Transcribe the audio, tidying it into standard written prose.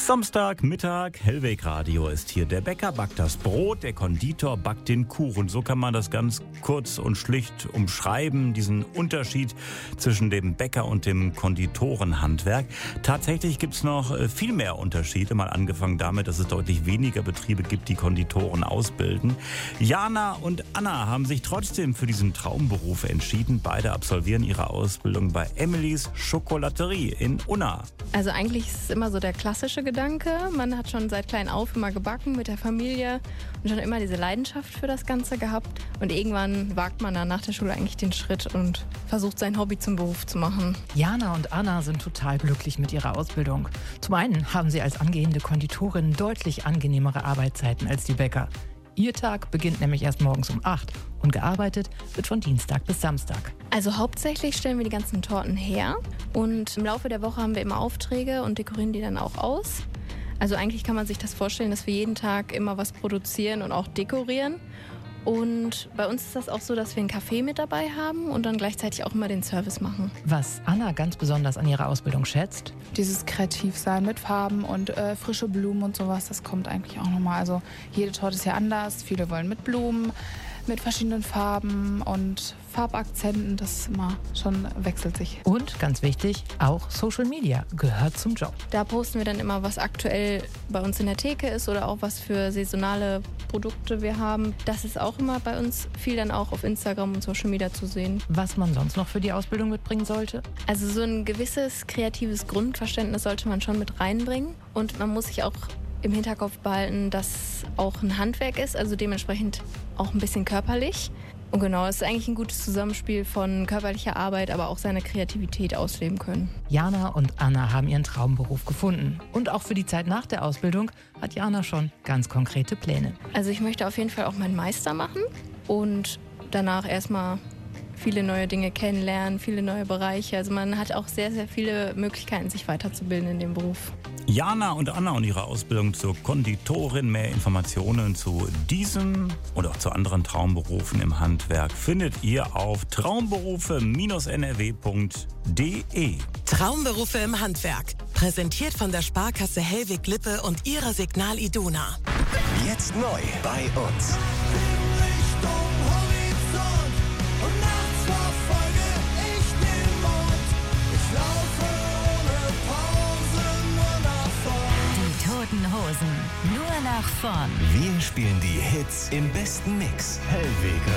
Samstagmittag, Hellweg Radio ist hier. Der Bäcker backt das Brot, der Konditor backt den Kuchen. So kann man das ganz kurz und schlicht umschreiben, diesen Unterschied zwischen dem Bäcker und dem Konditorenhandwerk. Tatsächlich gibt es noch viel mehr Unterschiede, mal angefangen damit, dass es deutlich weniger Betriebe gibt, die Konditoren ausbilden. Jana und Anna haben sich trotzdem für diesen Traumberuf entschieden. Beide absolvieren ihre Ausbildung bei Emilys Schokolaterie in Unna. Also eigentlich ist es immer so der klassische Gedanke. Man hat schon seit klein auf immer gebacken mit der Familie und schon immer diese Leidenschaft für das Ganze gehabt. Und irgendwann wagt man dann nach der Schule eigentlich den Schritt und versucht sein Hobby zum Beruf zu machen. Jana und Anna sind total glücklich mit ihrer Ausbildung. Zum einen haben sie als angehende Konditorin deutlich angenehmere Arbeitszeiten als die Bäcker. Ihr Tag beginnt nämlich erst morgens um 8 und gearbeitet wird von Dienstag bis Samstag. Also hauptsächlich stellen wir die ganzen Torten her und im Laufe der Woche haben wir immer Aufträge und dekorieren die dann auch aus. Also eigentlich kann man sich das vorstellen, dass wir jeden Tag immer was produzieren und auch dekorieren. Und bei uns ist das auch so, dass wir einen Kaffee mit dabei haben und dann gleichzeitig auch immer den Service machen. Was Anna ganz besonders an ihrer Ausbildung schätzt: Dieses Kreativsein mit Farben und frische Blumen und sowas, das kommt eigentlich auch nochmal. Also jede Torte ist ja anders. Viele wollen mit Blumen, mit verschiedenen Farben und Farbakzenten. Das immer schon wechselt sich. Und ganz wichtig, auch Social Media gehört zum Job. Da posten wir dann immer, was aktuell bei uns in der Theke ist oder auch was für saisonale Produkte wir haben. Das ist auch immer bei uns viel dann auch auf Instagram und Social Media zu sehen. Was man sonst noch für die Ausbildung mitbringen sollte? Also so ein gewisses kreatives Grundverständnis sollte man schon mit reinbringen. Und man muss sich auch im Hinterkopf behalten, dass auch ein Handwerk ist, also dementsprechend auch ein bisschen körperlich. Und genau, es ist eigentlich ein gutes Zusammenspiel von körperlicher Arbeit, aber auch seine Kreativität ausleben können. Jana und Anna haben ihren Traumberuf gefunden. Und auch für die Zeit nach der Ausbildung hat Jana schon ganz konkrete Pläne. Also ich möchte auf jeden Fall auch meinen Meister machen und danach erstmal viele neue Dinge kennenlernen, viele neue Bereiche. Also man hat auch sehr, sehr viele Möglichkeiten, sich weiterzubilden in dem Beruf. Jana und Anna und ihre Ausbildung zur Konditorin. Mehr Informationen zu diesem oder auch zu anderen Traumberufen im Handwerk findet ihr auf traumberufe-nrw.de. Traumberufe im Handwerk. Präsentiert von der Sparkasse Hellweg-Lippe und ihrer Signal Iduna. Jetzt neu bei uns. Hosen. Nur nach vorn. Wir spielen die Hits im besten Mix. Hellweg